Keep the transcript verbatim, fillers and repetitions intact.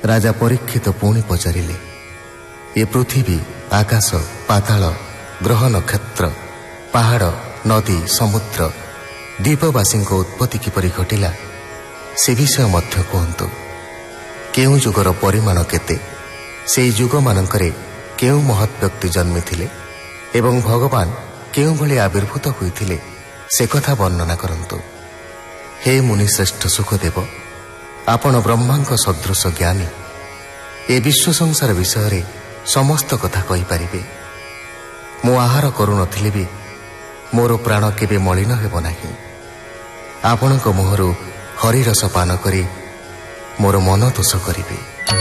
ରାଜା ପରୀକ୍ଷିତ ପୁଣି ପଚାରିଲେ, ଏ ପୃଥିବୀ, ଆକାଶ, ପାତାଳ, ଗ୍ରହ ନକ୍ଷତ୍ର, ପାହାଡ଼, ନଦୀ, ସମୁଦ୍ର, ଦ୍ୱୀପବାସୀଙ୍କ ଉତ୍ପତ୍ତି କିପରି ଘଟିଲା ସେ ବିଷୟ ମଧ୍ୟ କୁହନ୍ତୁ। କେଉଁ ଯୁଗର ପରିମାଣ କେତେ, ସେହି ଯୁଗମାନଙ୍କରେ କେଉଁ ମହତ୍ ବ୍ୟକ୍ତି ଜନ୍ମିଥିଲେ ଏବଂ ଭଗବାନ କେଉଁଭଳି ଆବିର୍ଭୂତ ହୋଇଥିଲେ ସେ କଥା ବର୍ଣ୍ଣନା କରନ୍ତୁ। ହେ ମୁନିଶ୍ରେଷ୍ଠ ସୁଖଦେବ, ଆପଣ ବ୍ରହ୍ମାଙ୍କ ସଦୃଶ ଜ୍ଞାନୀ, ଏ ବିଶ୍ୱ ସଂସାର ବିଷୟରେ ସମସ୍ତ କଥା କହିପାରିବେ। ମୁଁ ଆହାର କରୁନଥିଲେ ବି ମୋର ପ୍ରାଣ କେବେ ମଳିନ ହେବ ନାହିଁ। ଆପଣଙ୍କ ମୁହଁରୁ ହରିରସ ପାନ କରି ମୋର ମନ ତୋଷ କରିବେ।